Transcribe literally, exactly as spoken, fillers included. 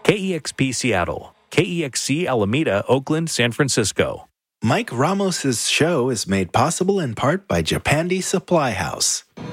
K E X P Seattle, K E X C Alameda, Oakland, San Francisco. Mike Ramos's show is made possible in part by Japandi Supply House.